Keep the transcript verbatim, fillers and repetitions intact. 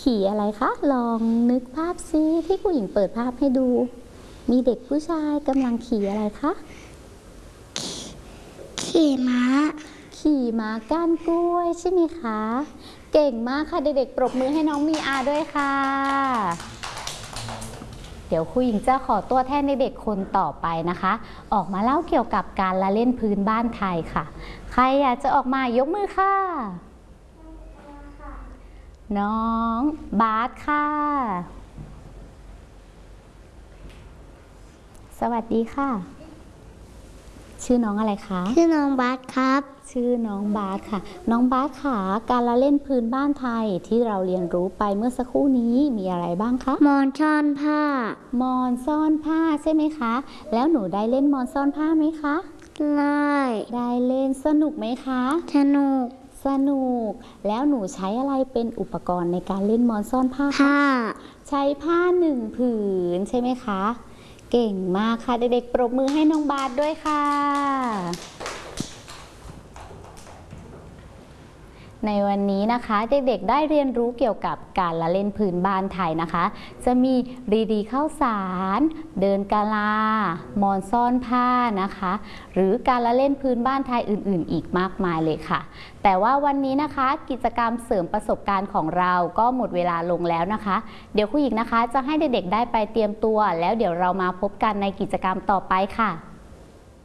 ขี่อะไรคะลองนึกภาพซิที่ผู้หญิงเปิดภาพให้ดู มีเด็กผู้ชายกำลังขี่อะไรคะขี่ม้าขี่ม้าก้านกล้วยใช่ไหมคะเก่งมากค่ะเด็กๆปรบมือให้น้องมีอาด้วยค่ะเดี๋ยวครูหญิงจะขอตัวแทนเด็กๆคนต่อไปนะคะออกมาเล่าเกี่ยวกับการละเล่นพื้นบ้านไทยค่ะใครอยากจะออกมายกมือค่ะน้องบาสค่ะสวัสดีค่ะชื่อน้องอะไรคะชื่อน้องบาสครับชื่อน้องบาสค่ะน้องบาสค่ะการละเล่นพื้นบ้านไทยที่เราเรียนรู้ไปเมื่อสักครู่นี้มีอะไรบ้างคะมอนซ่อนผ้ามอนซ่อนผ้าใช่ไหมคะแล้วหนูได้เล่นมอนซ่อนผ้าไหมคะได้ได้เล่นสนุกไหมคะสนุกสนุกแล้วหนูใช้อะไรเป็นอุปกรณ์ในการเล่นมอนซ่อนผ้าผ้าใช้ผ้าหนึ่งผืนใช่ไหมคะเก่งมากค่ะเด็กๆปรบมือให้น้องบาสด้วยค่ะในวันนี้นะคะเด็กๆได้เรียนรู้เกี่ยวกับการละเล่นพื้นบ้านไทยนะคะจะมีรีดีข้าวสารเดินกาลามอนซ่อนผ้านะคะหรือการละเล่นพื้นบ้านไทยอื่นๆอีกมากมายเลยค่ะแต่ว่าวันนี้นะคะกิจกรรมเสริมประสบการณ์ของเราก็หมดเวลาลงแล้วนะคะเดี๋ยวครูหญิงนะคะจะให้เด็กๆได้ไปเตรียมตัวแล้วเดี๋ยวเรามาพบกันในกิจกรรมต่อไปค่ะ